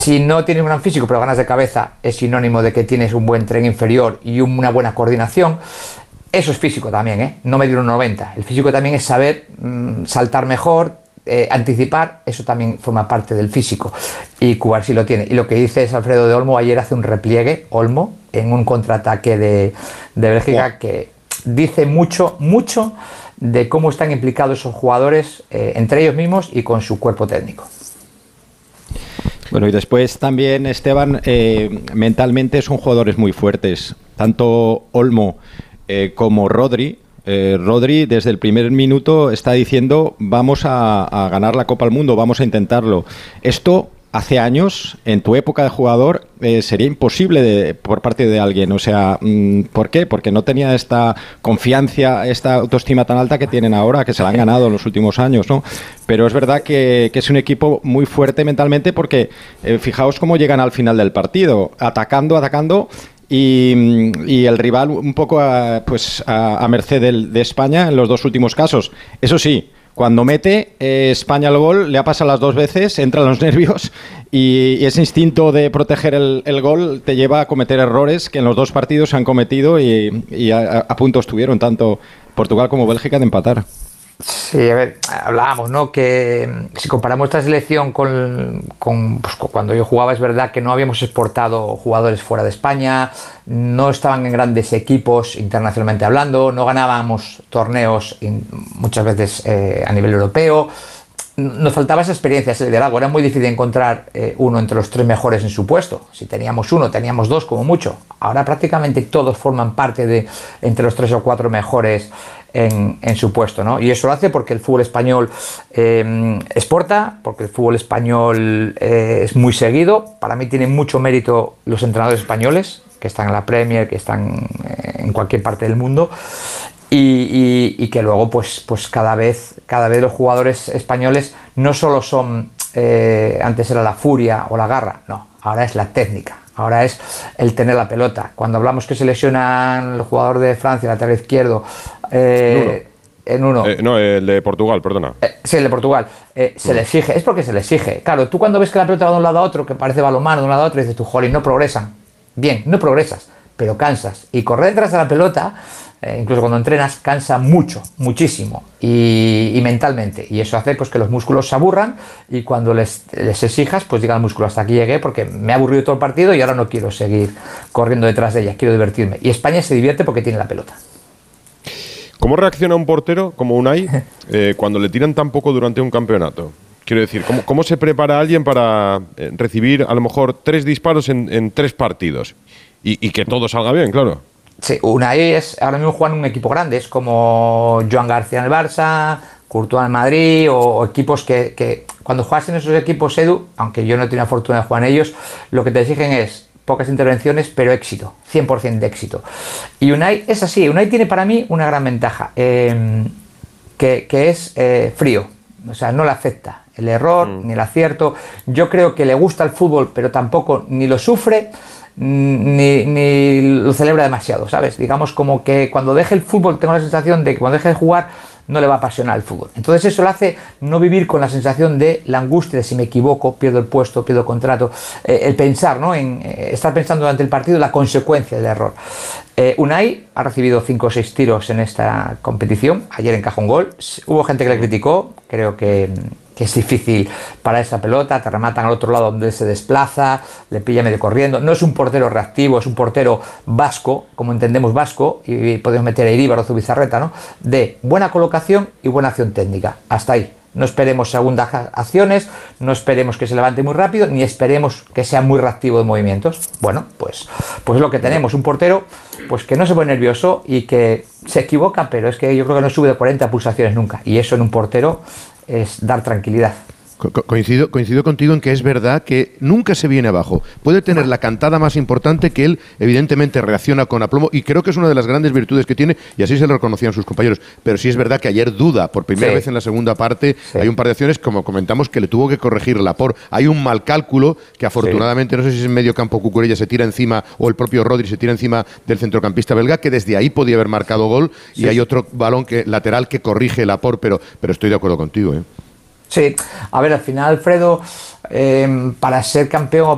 Si no tienes un gran físico pero ganas de cabeza, es sinónimo de que tienes un buen tren inferior y una buena coordinación. Eso es físico también, ¿eh? No medir un 90. El físico también es saber saltar mejor, anticipar. Eso también forma parte del físico. Y Cubarsí lo tiene. Y lo que dice es Alfredo de Olmo, ayer hace un repliegue, Olmo, en un contraataque de Bélgica, que dice mucho de cómo están implicados esos jugadores entre ellos mismos y con su cuerpo técnico. Bueno, y después también, Esteban, mentalmente son jugadores muy fuertes. Tanto Olmo como Rodri. Rodri desde el primer minuto está diciendo vamos a ganar la Copa del Mundo, vamos a intentarlo. Esto hace años, en tu época de jugador, sería imposible por parte de alguien. O sea, ¿por qué? Porque no tenía esta confianza, esta autoestima tan alta que tienen ahora, que se la han ganado en los últimos años, ¿no? Pero es verdad que es un equipo muy fuerte mentalmente porque fijaos cómo llegan al final del partido, atacando y el rival un poco a merced de España en los dos últimos casos. Eso sí, cuando mete España el gol, le ha pasado las dos veces, entran los nervios y ese instinto de proteger el gol te lleva a cometer errores que en los dos partidos se han cometido y a punto estuvieron tanto Portugal como Bélgica de empatar. Sí, a ver, hablábamos, ¿no? Que si comparamos esta selección con cuando yo jugaba, es verdad que no habíamos exportado jugadores fuera de España, no estaban en grandes equipos internacionalmente hablando, no ganábamos torneos muchas veces a nivel europeo. Nos faltaba esa experiencia, ese liderazgo. Era muy difícil encontrar uno entre los tres mejores en su puesto. Si teníamos uno, teníamos dos como mucho. Ahora prácticamente todos forman parte de entre los tres o cuatro mejores en su puesto, ¿no? Y eso lo hace porque el fútbol español exporta, porque el fútbol español es muy seguido. Para mí tienen mucho mérito los entrenadores españoles que están en la Premier, que están en cualquier parte del mundo. Y que luego pues cada vez los jugadores españoles no solo son antes era la furia o la garra, no, ahora es la técnica, ahora es el tener la pelota. Cuando hablamos que se lesionan el jugador de Francia, el lateral izquierdo, no, el de Portugal, perdona. Sí, el de Portugal. Se le exige, es porque se le exige. Claro, tú cuando ves que la pelota va de un lado a otro, que parece balonmano de un lado a otro, dices tú, jolín, no progresan. Bien, no progresas, pero cansas. Y correr detrás de la pelota, incluso cuando entrenas, cansa muchísimo y mentalmente. Y eso hace pues que los músculos se aburran y cuando les exijas, pues diga el músculo, hasta aquí llegué porque me ha aburrido todo el partido y ahora no quiero seguir corriendo detrás de ella, quiero divertirme. Y España se divierte porque tiene la pelota. ¿Cómo reacciona un portero como Unai cuando le tiran tan poco durante un campeonato? Quiero decir, ¿cómo se prepara alguien para recibir a lo mejor 3 disparos en 3 partidos? Y que todo salga bien, claro. Sí, Unai es ahora mismo juega en un equipo grande, es como Joan García en el Barça, Courtois en el Madrid o equipos que cuando juegas en esos equipos, Edu, aunque yo no he tenido la fortuna de jugar en ellos, lo que te exigen es pocas intervenciones, pero éxito, 100% de éxito. Y Unai es así, Unai tiene para mí una gran ventaja, que es frío, o sea, no le afecta el error ni el acierto. Yo creo que le gusta el fútbol, pero tampoco ni lo sufre, ni lo celebra demasiado, ¿sabes? Digamos como que cuando deje el fútbol tengo la sensación de que cuando deje de jugar no le va a apasionar el fútbol. Entonces eso le hace no vivir con la sensación de la angustia de si me equivoco, pierdo el puesto, pierdo el contrato, el pensar, ¿no? En estar pensando durante el partido la consecuencia del error. Unai ha recibido 5 o 6 tiros en esta competición, ayer encajó un gol, hubo gente que le criticó, creo que es difícil para esa pelota, te rematan al otro lado donde él se desplaza, le pilla medio corriendo, no es un portero reactivo, es un portero vasco, como entendemos vasco, y podemos meter a Iríbar o Zubizarreta, ¿no? De buena colocación y buena acción técnica, hasta ahí. No esperemos segundas acciones, no esperemos que se levante muy rápido, ni esperemos que sea muy reactivo de movimientos. Bueno, pues es lo que tenemos, un portero pues que no se pone nervioso y que se equivoca, pero es que yo creo que no sube de 40 pulsaciones nunca, y eso en un portero es dar tranquilidad. Coincido contigo en que es verdad que nunca se viene abajo. Puede tener la cantada más importante que él, evidentemente reacciona con aplomo y creo que es una de las grandes virtudes que tiene y así se lo reconocían sus compañeros. Pero sí es verdad que ayer duda, por primera vez en la segunda parte, hay un par de acciones, como comentamos, que le tuvo que corregir Laporte. Hay un mal cálculo que afortunadamente, no sé si es en medio campo Cucurella se tira encima o el propio Rodri se tira encima del centrocampista belga, que desde ahí podía haber marcado gol y hay otro balón lateral que corrige Laporte, pero estoy de acuerdo contigo, ¿eh? Sí, a ver, al final, Alfredo, para ser campeón